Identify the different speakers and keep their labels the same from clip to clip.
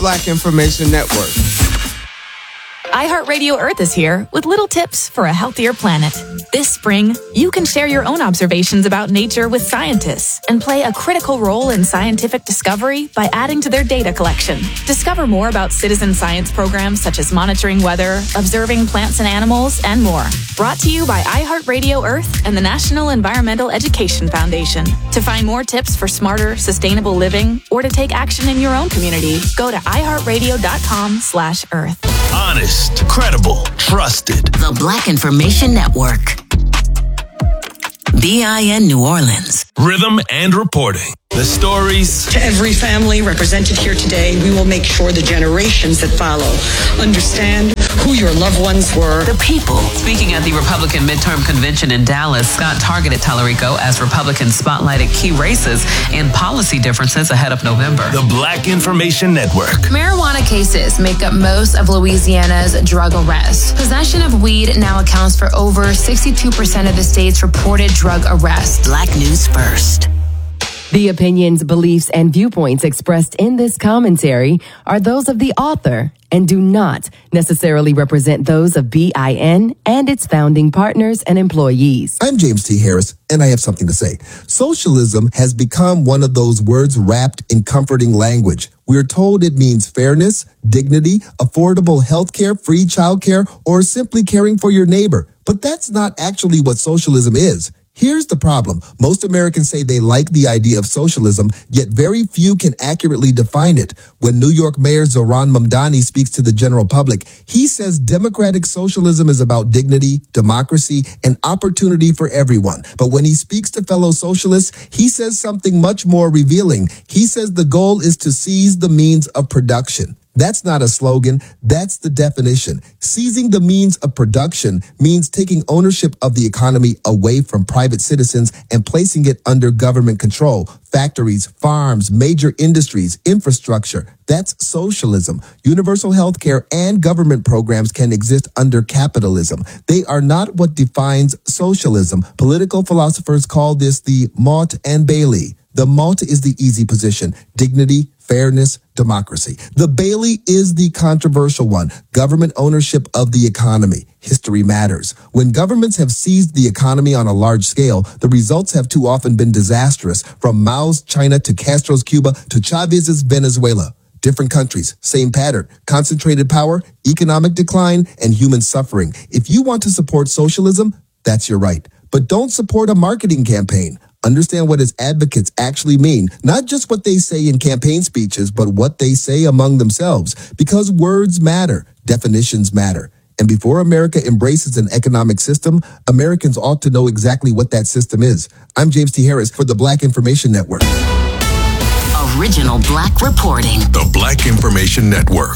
Speaker 1: Black Information Network.
Speaker 2: iHeartRadio Earth is here with little tips for a healthier planet. This spring, you can share your own observations about nature with scientists and play a critical role in scientific discovery by adding to their data collection. Discover more about citizen science programs such as monitoring weather, observing plants and animals, and more. Brought to you by iHeartRadio Earth and the National Environmental Education Foundation. To find more tips for smarter, sustainable living or to take action in your own community, go to iHeartRadio.com/Earth.
Speaker 3: Honest, credible, trusted.
Speaker 4: The Black Information Network. BIN New Orleans.
Speaker 3: Rhythm and reporting. The stories.
Speaker 5: To every family represented here today, we will make sure the generations that follow understand who your loved ones were.
Speaker 4: The people.
Speaker 6: Speaking at the Republican midterm convention in Dallas, Scott targeted Tallarico as Republicans spotlighted key races and policy differences ahead of November.
Speaker 3: The Black Information Network.
Speaker 7: Marijuana cases make up most of Louisiana's drug arrests. Possession of weed now accounts for over 62% of the state's reported drug arrests.
Speaker 4: Black News First.
Speaker 8: The opinions, beliefs, and viewpoints expressed in this commentary are those of the author and do not necessarily represent those of BIN and its founding partners and employees.
Speaker 9: I'm James T. Harris, and I have something to say. Socialism has become one of those words wrapped in comforting language. We're told it means fairness, dignity, affordable health care, free childcare, or simply caring for your neighbor. But that's not actually what socialism is. Here's the problem. Most Americans say they like the idea of socialism, yet very few can accurately define it. When New York Mayor Zohran Mamdani speaks to the general public, he says democratic socialism is about dignity, democracy, and opportunity for everyone. But when he speaks to fellow socialists, he says something much more revealing. He says the goal is to seize the means of production. That's not a slogan. That's the definition. Seizing the means of production means taking ownership of the economy away from private citizens and placing it under government control. Factories, farms, major industries, infrastructure. That's socialism. Universal health care and government programs can exist under capitalism. They are not what defines socialism. Political philosophers call this the Motte and Bailey. The Motte is the easy position. Dignity, fairness, democracy. The Bailey is the controversial one, government ownership of the economy. History matters. When governments have seized the economy on a large scale, the results have too often been disastrous, from Mao's China to Castro's Cuba to Chavez's Venezuela. Different countries, same pattern, concentrated power, economic decline, and human suffering. If you want to support socialism, that's your right. But don't support a marketing campaign. Understand what its advocates actually mean, not just what they say in campaign speeches, but what they say among themselves, because words matter, definitions matter. And before America embraces an economic system, Americans ought to know exactly what that system is. I'm James T. Harris for the Black Information Network.
Speaker 4: Original Black reporting.
Speaker 3: The Black Information Network.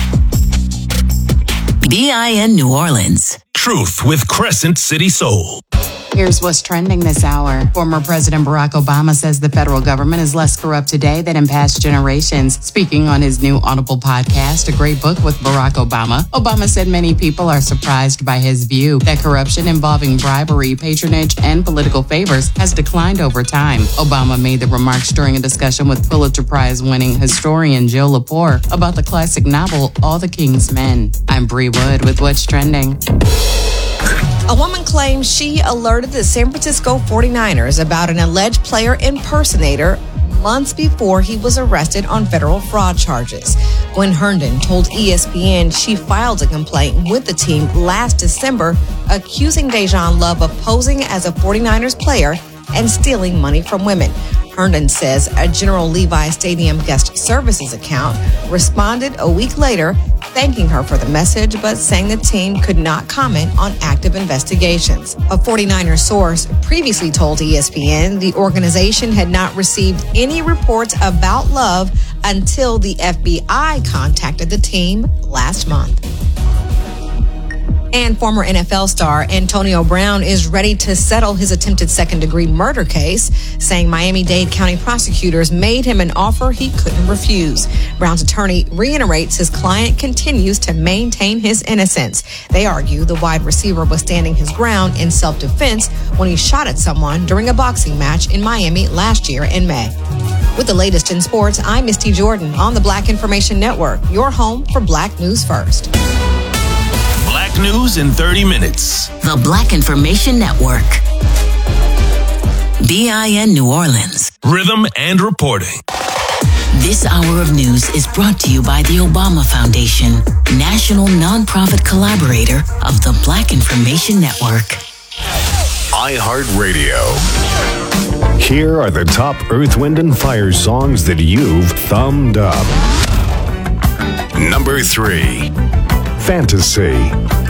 Speaker 4: BIN New Orleans.
Speaker 3: Truth with Crescent City Soul.
Speaker 10: Here's what's trending this hour. Former President Barack Obama says the federal government is less corrupt today than in past generations. Speaking on his new Audible podcast, A Great Book with Barack Obama, Obama said many people are surprised by his view that corruption involving bribery, patronage, and political favors has declined over time. Obama made the remarks during a discussion with Pulitzer Prize-winning historian Jill Lepore about the classic novel All the King's Men. I'm Bree Wood with What's Trending.
Speaker 11: A woman claims she alerted the San Francisco 49ers about an alleged player impersonator months before he was arrested on federal fraud charges. Gwen Herndon told ESPN she filed a complaint with the team last December accusing Dejan Love of posing as a 49ers player and stealing money from women. Herndon says a General Levi Stadium guest services account responded a week later thanking her for the message, but saying the team could not comment on active investigations. A 49er source previously told ESPN the organization had not received any reports about Love until the FBI contacted the team last month. And former NFL star Antonio Brown is ready to settle his attempted second-degree murder case, saying Miami-Dade County prosecutors made him an offer he couldn't refuse. Brown's attorney reiterates his client continues to maintain his innocence. They argue the wide receiver was standing his ground in self-defense when he shot at someone during a boxing match in Miami last year in May. With the latest in sports, I'm Misty Jordan on the Black Information Network, your home for Black News First.
Speaker 3: Black News in 30 minutes.
Speaker 4: The Black Information Network. BIN New Orleans.
Speaker 3: Rhythm and reporting.
Speaker 4: This hour of news is brought to you by the Obama Foundation, national nonprofit collaborator of the Black Information Network.
Speaker 1: iHeartRadio. Here are the top Earth, Wind, and Fire songs that you've thumbed up. Number 3, Fantasy.